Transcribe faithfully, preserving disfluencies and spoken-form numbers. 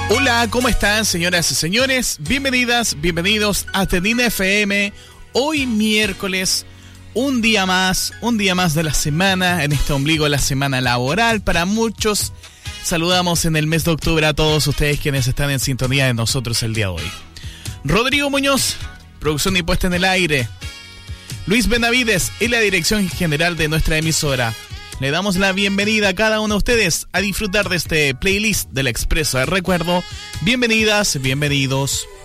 Hola, ¿cómo están, señoras y señores? Bienvenidas, bienvenidos a Tendina F M. Hoy miércoles, un día más, un día más de la semana, en este ombligo de la semana laboral para muchos. Saludamos en el mes de octubre a todos ustedes quienes están en sintonía de nosotros el día de hoy. Rodrigo Muñoz, producción y puesta en el aire. Luis Benavides y la dirección general de nuestra emisora. Le damos la bienvenida a cada uno de ustedes a disfrutar de este playlist del Expreso de Recuerdo. Bienvenidas, bienvenidos.